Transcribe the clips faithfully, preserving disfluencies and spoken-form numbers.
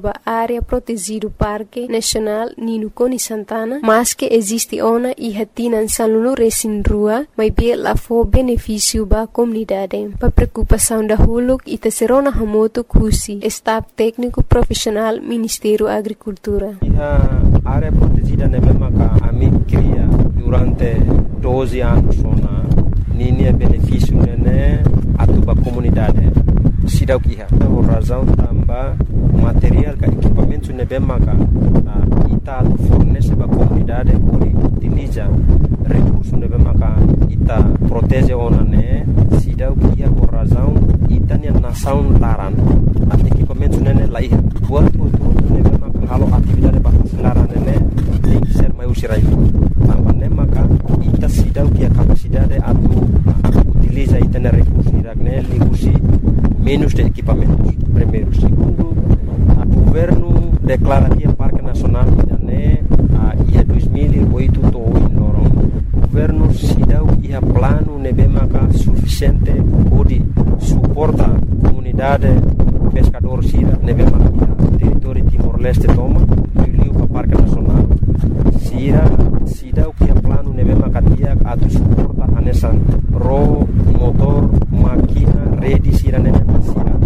ba área protegida Parque Nacional Nino Koni Santana, mas que existe ona e hatinan salunu resin rua, mas bem lá for benefício ba comunidade. Pa preocupação da huluk e terceirona hamoto kusi, staff técnico profissional Ministério da Agricultura. A área protegida ne mesma que a mim cria durante doze anos na ninha benefício né a tua comunidade. Sidau kiha por razão tamba material ka equipamento ne mesma que ita fornece para a comunidade por utiliza recurso ne mesma que ita protege ona né sidau kiha por razão ita ne nação laran a equipamento ne lá iha buat tudo ne mesma que halo atividade para laran né tem que ser mais usirai tamba ne maka ita sidau kiha capacidade atu utiliza ita ne recurso iragne ligusi menos de equipamentos. Primeiro, segundo, o governo declara que o Parque Nacional né a dois mil e oito to em Lorong. O governo se dá o plano nebemaka suficiente para suportar a comunidade pescador sira nebemaka território Timor-Leste toma e o Parque Nacional. Sira se dá o plano nebemaka dia a suportar a nessa ro motor máquina rede sira nebemaka sira.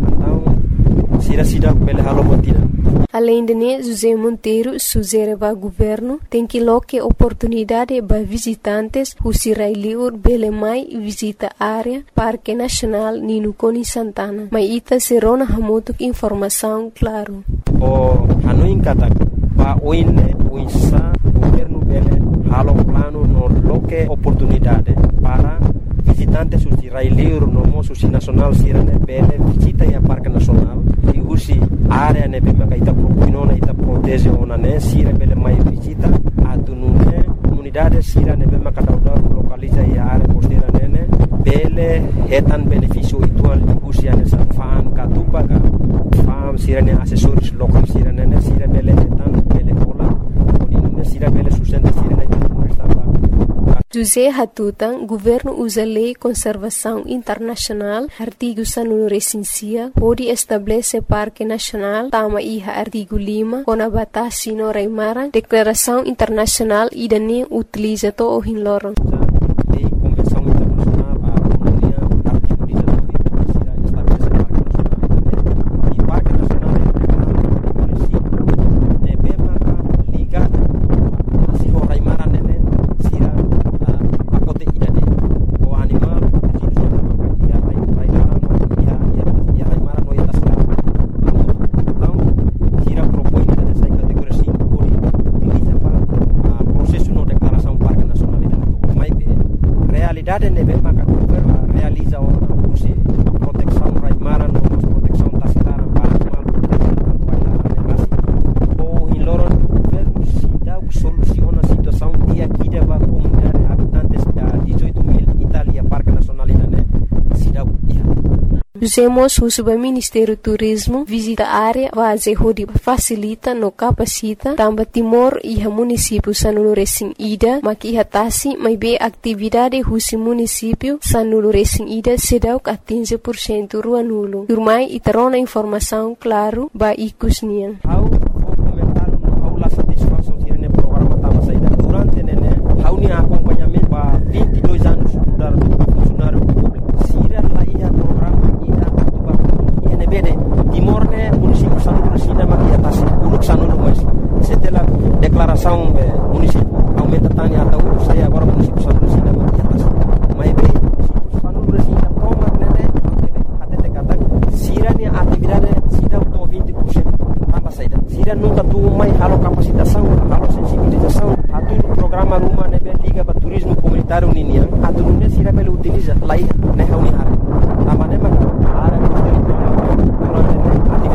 Então sira sida pele halo botina. Além de né, José Monteiro sugere para o governo tem que loque oportunidade para visitantes who sirailiur belemai visita área Parque Nacional Nino Koni Santana. Mas ita serona hamotuk informação claro. O hanuin kata pa oine uinsa governo bele halo plano no loque oportunidade para visitantes who sirailiur no moço nacional sirane bele visita ya Parque Nacional e usi área ne bema kaita propinona ita protege ona ne sira bele mai visita atunune comunidade sira ne bema kadauda localiza ya área costeira nene bele hetan benefício ituan usi ane sa fan katupaga fam sira ne assessores local sira nene sira bele hetan bele pola odine sira bele sustenta sira ne estava José Hatutan, governo usa lei conservação internacional, artigo sanunu recensia, pode estabelecer Parque Nacional, tama iha artigo lima, com a batasi no Raimaran, declaração internacional e dane utiliza to o hinloron. Usemos o Ministério do Turismo visita a área vaze hodi facilita no capacita tamba Timor e município sanulu resin ida maki hatasi mai be atividade husi município sanulu resin ida sedau ka quinze por cento rua nulo. Turmai itarona informação claro ba ikusnian. Au comentário no aula satisfação tirene programa tava saída durante nene au ni acompanhamento ba vinte e dois anos mudar funcionário público. Sira lá ia programa bede Timor ne município sanulu resina maki atas uluk sanulu mas setelah declaração município aumenta tani atau saya agora município sanulu resina maki atas mai be município sanulu resina toma nene até kata sira ni atividade sira to vinte por cento tambah saída sira nunca tu mai halo capacitação halo sensibilização atu programa rumah nebe liga para turismo comunitário ninian atu ne sira bele utiliza lai ne hauni hara tamane maka ara durante